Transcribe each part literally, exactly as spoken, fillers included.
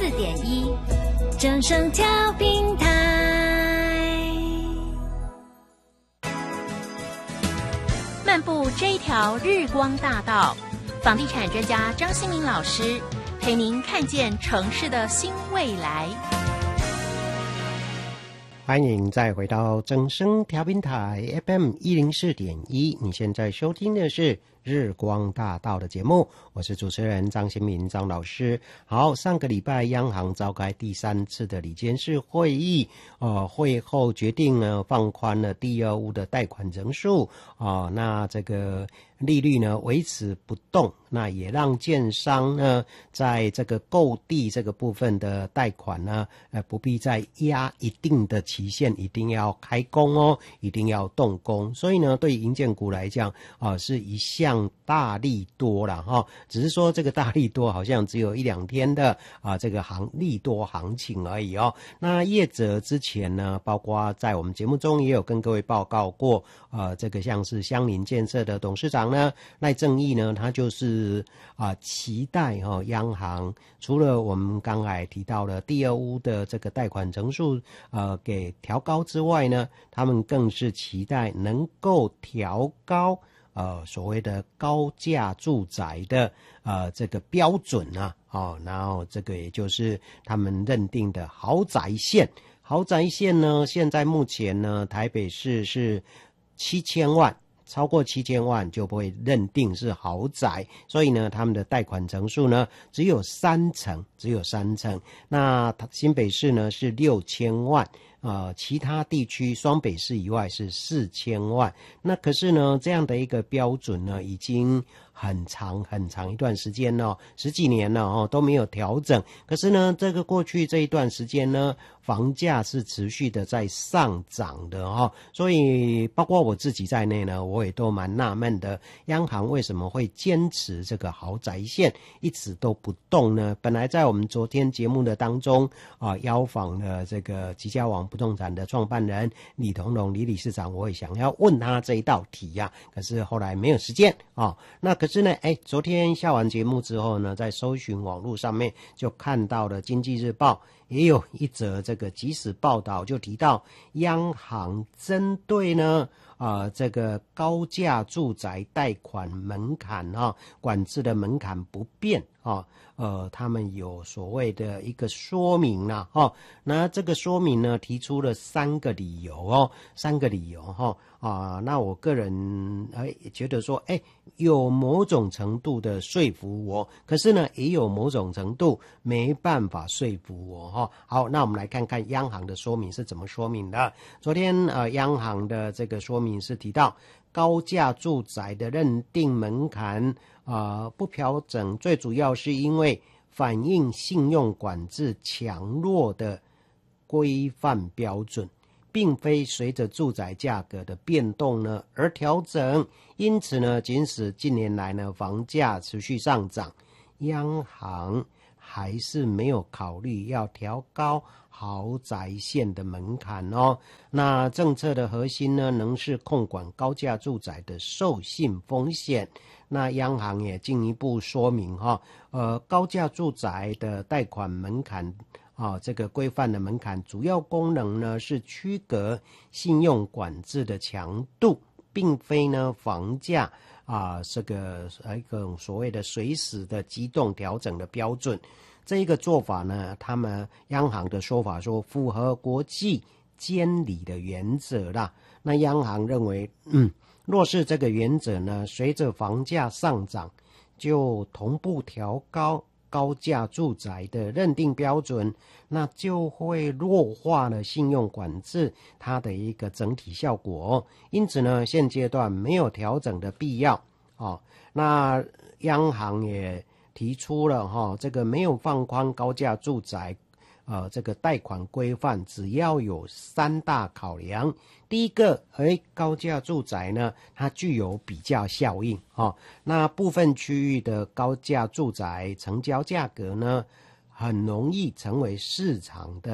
四点一，正声调频台。漫步这一条日光大道，房地产专家张新民老师陪您看见城市的新未来。 欢迎再回到正声调频台 F M 一零四点一，你现在收听的是日光大道的节目，我是主持人张新民张老师。好，上个礼拜央行召开第三次的理监事会议，呃，会后决定呢放宽了第二屋的贷款人数，啊、呃，那这个利率呢维持不动，那也让建商呢在这个购地这个部分的贷款呢，呃，不必再压一定的期限，一定要开工哦，一定要动工。所以呢，对营建股来讲，啊、呃，是一项大利多啦哈，只是说这个大利多好像只有一两天的啊这个行利多行情而已哦。那业者之前呢，包括在我们节目中也有跟各位报告过，呃，这个像是相邻建设的董事长呢赖正义呢，他就是啊期待哈、哦、央行除了我们刚才提到了第二屋的这个贷款成数呃给调高之外呢，他们更是期待能够调高。呃，所谓的高价住宅的呃这个标准啊，哦，然后这个也就是他们认定的豪宅线。豪宅线呢，现在目前呢，台北市是七千万，超过七千万就不会认定是豪宅，所以呢，他们的贷款成数呢只有三成，只有三成。那新北市呢是六千万。呃，其他地区双北市以外是四千万，那可是呢，这样的一个标准呢，已经很长很长一段时间了，十几年了哦，都没有调整。可是呢，这个过去这一段时间呢，房价是持续的在上涨的哦，所以包括我自己在内呢，我也都蛮纳闷的，央行为什么会坚持这个豪宅线一直都不动呢？本来在我们昨天节目的当中啊，邀访了这个吉家网不动产的创办人李同荣李理事长，我也想要问他这一道题呀、啊，可是后来没有时间啊、哦。那可是呢，哎，昨天下完节目之后呢，在搜寻网络上面就看到了《经济日报》也有一则这个即时报道，就提到央行针对呢啊、呃、这个高价住宅贷款门槛啊、哦、管制的门槛不变啊。哦呃，他们有所谓的一个说明啦、啊，哈，那这个说明呢，提出了三个理由哦，三个理由哈啊，那我个人哎觉得说，哎，有某种程度的说服我，可是呢，也有某种程度没办法说服我哈。好，那我们来看看央行的说明是怎么说明的。昨天呃，央行的这个说明是提到。高价住宅的认定门槛啊、呃、不调整，最主要是因为反映信用管制强弱的规范标准，并非随着住宅价格的变动呢而调整。因此呢，即使近年来呢房价持续上涨，央行还是没有考虑要调高豪宅线的门槛哦。那政策的核心呢，仍是控管高价住宅的授信风险。那央行也进一步说明哈、哦，呃，高价住宅的贷款门槛啊，这个规范的门槛主要功能呢是区隔信用管制的强度，并非呢房价啊这个一个所谓的随时的机动调整的标准。这一个做法呢，他们央行的说法说符合国际监理的原则啦。那央行认为，嗯，若是这个原则呢，随着房价上涨，就同步调高高价住宅的认定标准，那就会弱化了信用管制它的一个整体效果。因此呢，现阶段没有调整的必要哦。那央行也提出了哈、哦，这个没有放宽高价住宅，呃，这个贷款规范，只要有三大考量。第一个，哎，高价住宅呢，它具有比较效应哦。那部分区域的高价住宅成交价格呢，很容易成为市场的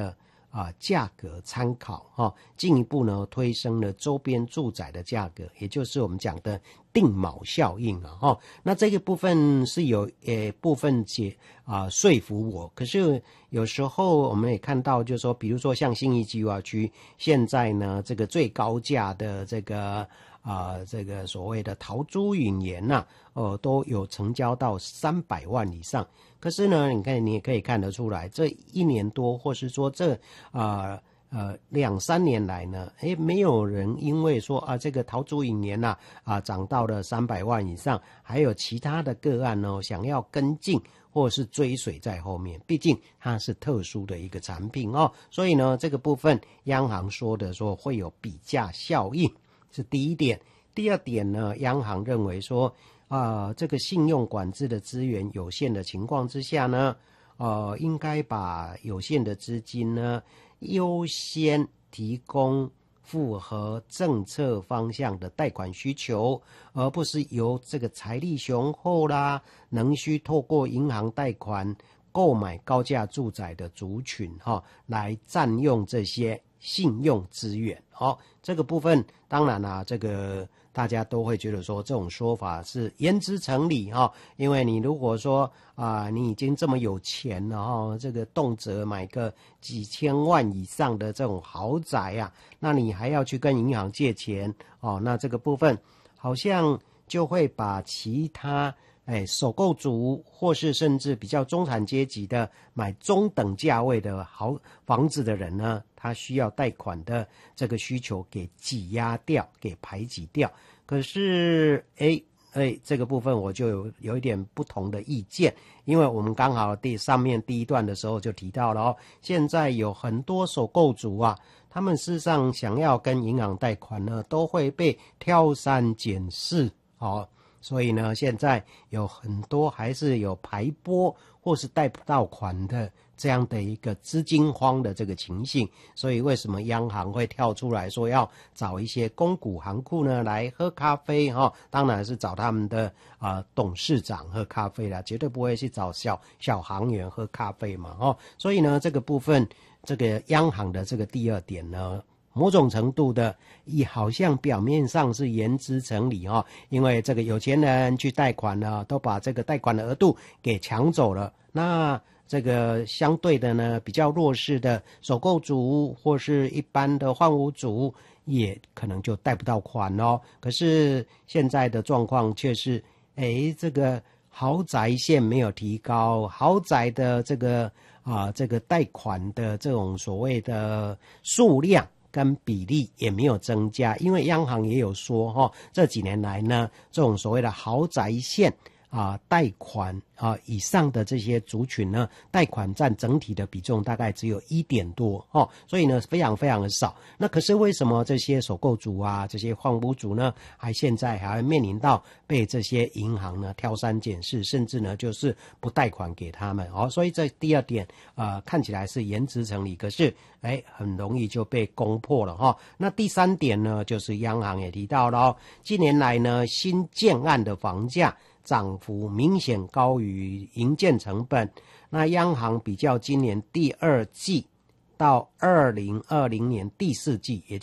啊价格参考哈，进一步呢推升了周边住宅的价格，也就是我们讲的定锚效应啊哈。那这个部分是有呃部分解啊、呃、说服我，可是有时候我们也看到，就是说，比如说像信义计划区，现在呢这个最高价的这个啊、呃、这个所谓的陶朱允言呐、啊，哦、呃、都有成交到三百万以上。可是呢，你看你也可以看得出来，这一年多，或是说这啊。呃呃，两三年来呢，诶，没有人因为说啊，这个陶朱允言呐，啊，涨到了三百万以上，还有其他的个案呢，想要跟进或是追随在后面，毕竟它是特殊的一个产品哦，所以呢，这个部分央行说的说会有比价效应，是第一点。第二点呢，央行认为说啊、呃，这个信用管制的资源有限的情况之下呢，呃，应该把有限的资金呢，优先提供符合政策方向的贷款需求，而不是由这个财力雄厚啦，能需透过银行贷款购买高价住宅的族群哈、哦，来占用这些信用资源。好、哦，这个部分当然啦、啊，这个大家都会觉得说这种说法是言之成理哈、哦，因为你如果说啊、呃，你已经这么有钱了哈、哦，这个动辄买个几千万以上的这种豪宅啊，那你还要去跟银行借钱哦，那这个部分好像就会把其他哎首购族或是甚至比较中产阶级的买中等价位的豪房子的人呢，他需要贷款的这个需求给挤压掉，给排挤掉。可是哎哎，这个部分我就有有一点不同的意见，因为我们刚好第上面第一段的时候就提到了哦，现在有很多首购族啊，他们事实上想要跟银行贷款呢，都会被挑三拣四哦。所以呢，现在有很多还是有排拨或是贷不到款的这样的一个资金荒的这个情形。所以为什么央行会跳出来说要找一些公股行库呢来喝咖啡哈、哦？当然是找他们的啊、呃、董事长喝咖啡啦，绝对不会去找小小行员喝咖啡嘛哦。所以呢，这个部分这个央行的这个第二点呢，某种程度的也好像表面上是言之成理哈，因为这个有钱人去贷款呢，都把这个贷款的额度给抢走了，那这个相对的呢，比较弱势的首购族或是一般的换屋族也可能就贷不到款哦。可是现在的状况却是，诶，这个豪宅线没有提高，豪宅的这个啊这个贷款的这种所谓的数量跟比例也没有增加，因为央行也有说哈、哦，这几年来呢，这种所谓的豪宅线啊贷款啊以上的这些族群呢，贷款占整体的比重大概只有一点多哦，所以呢非常非常的少。那可是为什么这些首购族啊，这些换屋族呢，还现在还面临到被这些银行呢挑三拣四，甚至呢就是不贷款给他们哦？所以这第二点呃看起来是言之成理，可是哎很容易就被攻破了哈、哦。那第三点呢，就是央行也提到了哦，近年来呢新建案的房价涨幅明显高于营建成本。那央行比较今年第二季到二零二零年第四季，也